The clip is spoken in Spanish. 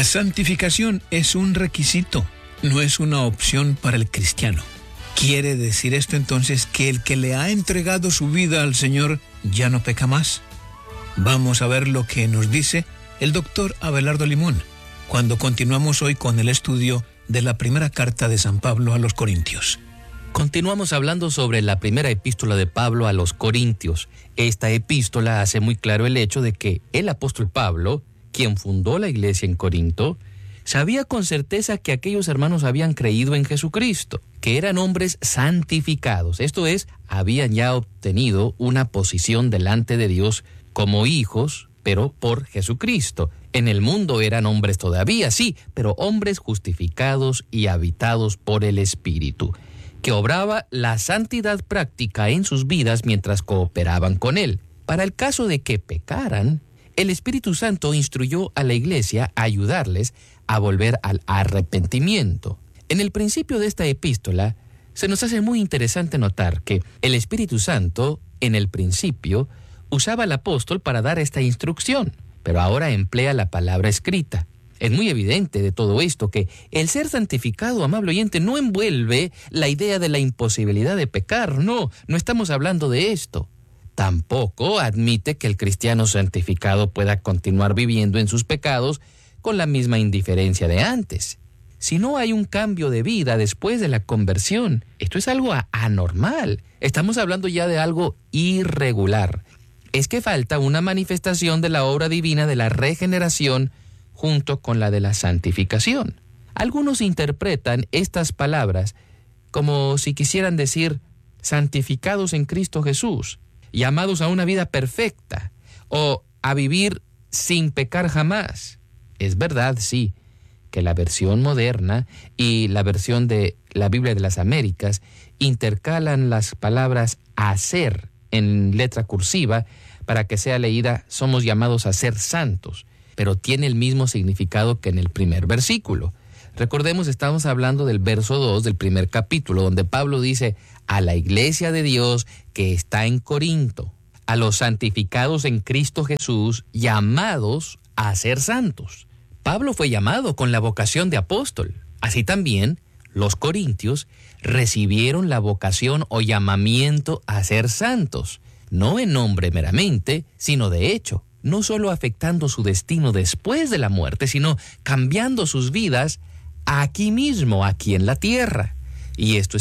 La santificación es un requisito, no es una opción para el cristiano. ¿Quiere decir esto entonces que el que le ha entregado su vida al Señor ya no peca más? Vamos a ver lo que nos dice el doctor Abelardo Limón cuando continuamos hoy con el estudio de la primera carta de San Pablo a los Corintios. Continuamos hablando sobre la primera epístola de Pablo a los Corintios. Esta epístola hace muy claro el hecho de que el apóstol Pablo, quien fundó la iglesia en Corinto, sabía con certeza que aquellos hermanos habían creído en Jesucristo, que eran hombres santificados, esto es, habían ya obtenido una posición delante de Dios como hijos, pero por Jesucristo. En el mundo eran hombres todavía, sí, pero hombres justificados y habitados por el Espíritu, que obraba la santidad práctica en sus vidas mientras cooperaban con Él. Para el caso de que pecaran, el Espíritu Santo instruyó a la iglesia a ayudarles a volver al arrepentimiento. En el principio de esta epístola, se nos hace muy interesante notar que el Espíritu Santo, en el principio, usaba al apóstol para dar esta instrucción, pero ahora emplea la palabra escrita. Es muy evidente de todo esto que el ser santificado, amable oyente, no envuelve la idea de la imposibilidad de pecar. No estamos hablando de esto. Tampoco admite que el cristiano santificado pueda continuar viviendo en sus pecados con la misma indiferencia de antes. Si no hay un cambio de vida después de la conversión, esto es algo anormal. Estamos hablando ya de algo irregular. Es que falta una manifestación de la obra divina de la regeneración junto con la de la santificación. Algunos interpretan estas palabras como si quisieran decir santificados en Cristo Jesús, llamados a una vida perfecta o a vivir sin pecar jamás. Es verdad, sí, que la versión moderna y la versión de la Biblia de las Américas intercalan las palabras hacer en letra cursiva para que sea leída somos llamados a ser santos, pero tiene el mismo significado que en el primer versículo. Recordemos, estamos hablando del verso 2 del primer capítulo, donde Pablo dice a la iglesia de Dios que está en Corinto, a los santificados en Cristo Jesús, llamados a ser santos. Pablo fue llamado con la vocación de apóstol. Así también, los corintios recibieron la vocación o llamamiento a ser santos, no en nombre meramente, sino de hecho, no solo afectando su destino después de la muerte, sino cambiando sus vidas aquí mismo, aquí en la tierra. Y esto es